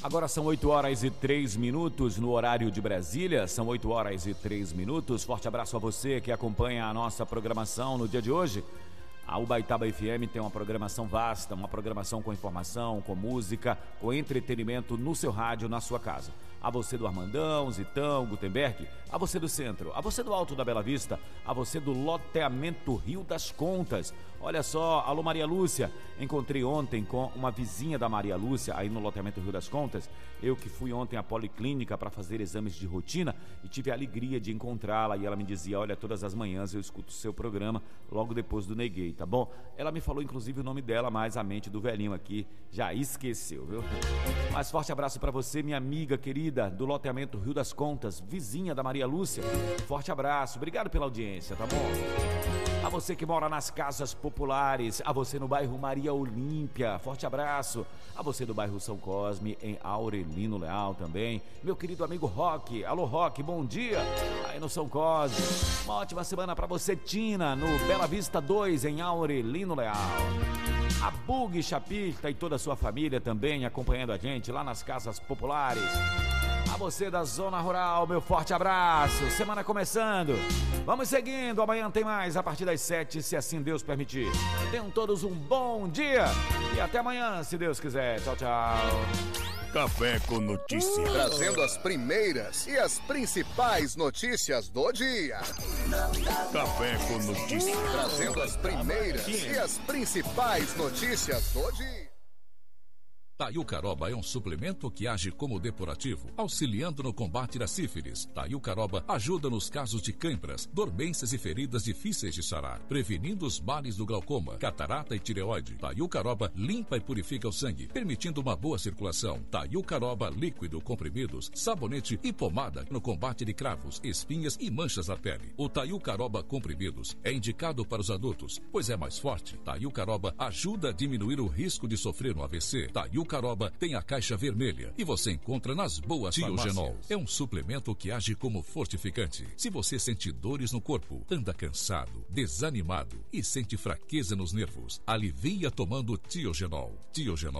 Agora são 8h03 no horário de Brasília, são 8h03. Forte abraço a você que acompanha a nossa programação no dia de hoje. A Ubaitaba FM tem uma programação vasta, uma programação com informação, com música, com entretenimento no seu rádio, na sua casa. A você do Armandão, Zitão, Gutenberg, a você do Centro, a você do Alto da Bela Vista, a você do loteamento Rio das Contas. Olha só, alô Maria Lúcia, encontrei ontem com uma vizinha da Maria Lúcia aí no loteamento Rio das Contas. Eu que fui ontem à policlínica para fazer exames de rotina e tive a alegria de encontrá-la e ela me dizia, olha, todas as manhãs eu escuto o seu programa logo depois do Neguei, tá bom? Ela me falou inclusive o nome dela, mas a mente do velhinho aqui já esqueceu, viu? Mas forte abraço para você, minha amiga querida do loteamento Rio das Contas, vizinha da Maria Lúcia. Forte abraço, obrigado pela audiência, tá bom? A você que mora nas casas populares, a você no bairro Maria Olímpia, forte abraço. A você do bairro São Cosme, em Aurelino Leal também. Meu querido amigo Roque, alô Roque, bom dia. Aí no São Cosme. Uma ótima semana pra você, Tina, no Bela Vista 2, em Aurelino Leal. A Bug Chapita e toda a sua família também acompanhando a gente lá nas casas populares. A você da Zona Rural, meu forte abraço. Semana começando. Vamos seguindo. Amanhã tem mais a partir das 7, se assim Deus permitir. Tenham todos um bom dia. E até amanhã, se Deus quiser. Tchau, tchau. Café com Notícias. Trazendo as primeiras e as principais notícias do dia. Café com Notícias. Trazendo as primeiras e as principais notícias do dia. Taiucaroba é um suplemento que age como depurativo, auxiliando no combate da sífilis. Taiucaroba ajuda nos casos de cãibras, dormências e feridas difíceis de sarar, prevenindo os males do glaucoma, catarata e tireoide. Taiucaroba limpa e purifica o sangue, permitindo uma boa circulação. Taiucaroba líquido, comprimidos, sabonete e pomada no combate de cravos, espinhas e manchas na pele. O Taiucaroba comprimidos é indicado para os adultos, pois é mais forte. Taiucaroba ajuda a diminuir o risco de sofrer um AVC. Taiucaroba tem a caixa vermelha e você encontra nas boas Tiogenol. É um suplemento que age como fortificante. Se você sente dores no corpo, anda cansado, desanimado e sente fraqueza nos nervos, alivia tomando Tiogenol. Tiogenol